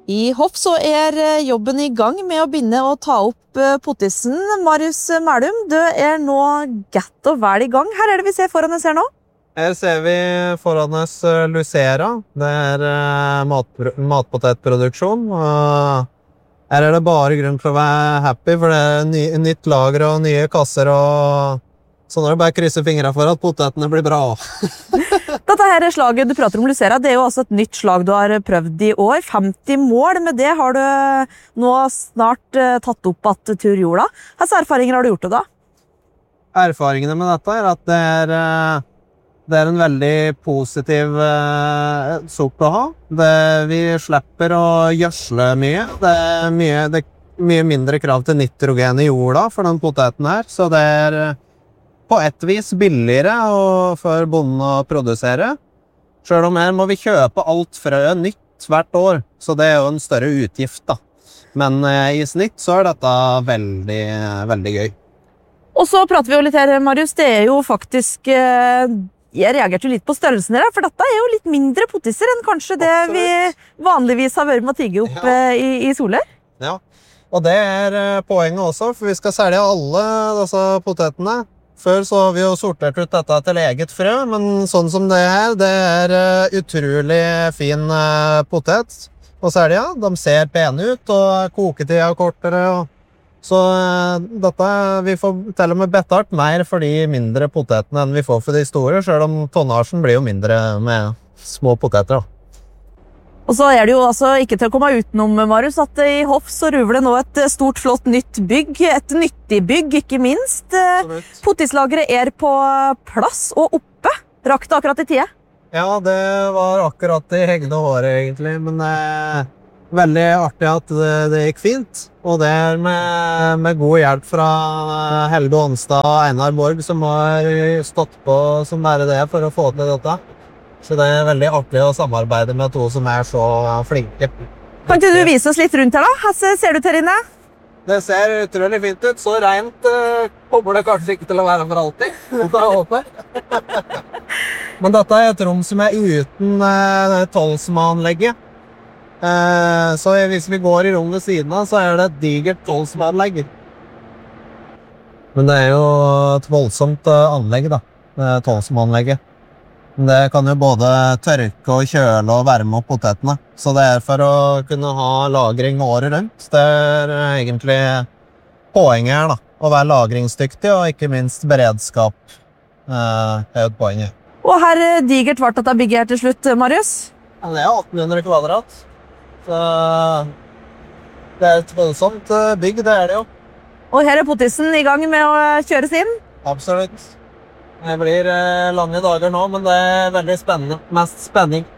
I Hoff så jobben I gang med å begynne å ta opp pottisen. Marius Mælum, du nå gatt og vel I gang. Her det vi ser foran oss her nå? Her ser vi foran oss Lucera. Det matpotetproduksjon. Her det bare grunn til å være happy, for det nytt lager og nye kasser. Så nå det bare å krysse fingrene for at potetene blir bra. Dette her slaget du prater om, Lucera, det jo altså et nytt slag du har prøvd I år. 50 mål, med det har du nå snart tatt opp at tur jorda. Hvilke erfaringer har du gjort det da? Erfaringene med dette at det en veldig positiv sort å ha. Vi slipper å gjødsle mye. Det mye mindre krav til nitrogen I jorda for den poteten her, så det på et vis billigere for bonden å produsere. Selv om her må vi kjøpe alt frø nytt hvert år, så det jo en større utgift da. Men I snitt så dette veldig, veldig gøy. Og så prater vi jo litt her, Marius, det jo faktisk... Jeg reagerte jo litt på størrelsen her, for dette jo litt mindre potiser enn kanskje det vi vanligvis har vært med å tigge opp I Soler. Ja, og det poenget også, for vi skal selge alle disse potetene. Før så har vi jo sortert ut dette til eget frø, men sånn som det her, det utrolig fin potet å selge. De ser pene ut, og koketida kortere. Så dette, vi får til og med betalt mer for de mindre potetene enn vi får for de store, selv om tonnasjen blir jo mindre med små poteter. Og så det jo altså ikke til å komme utenom, Marius, at I Hoff så ruver det nå et stort, flott nytt bygg. Et nyttig bygg, ikke minst. Potislageret på plass og oppe. Rakk det akkurat I tide? Ja, det var akkurat I hengende håret, egentlig. Men veldig artig at det gikk fint. Og det med god hjelp fra Helge Ånstad og Einar Borg, som har stått på som det for å få til dette. Så det veldig artig å samarbeide med to som så flinke. Kan ikke du vise oss litt rundt her da? Hvordan ser du til inne? Det ser utrolig fint ut. Så rent kommer det kanskje ikke til å være for alltid. Det håper. Men dette et rom som uten tolvsmananlegget. Så hvis vi går I rom ved siden av, så det et digert tolvsmananlegg. Men det jo et voldsomt anlegg da, tolvsmananlegget. Det kan jo både tørke og kjøle og varme opp potetene. Så det for å kunne ha lagring året rundt. Det egentlig poenget her da. Å være lagringsdyktig og ikke minst beredskap et poeng. Og her digert vart dette bygget her til slutt, Marius? Ja, det 1800 kvadrat. Så det et voldsomt bygg, det det jo. Og her potisen I gang med å kjøres inn? Absolutt. Det blir lange dager nå, men det veldig spennende. Mest spenning.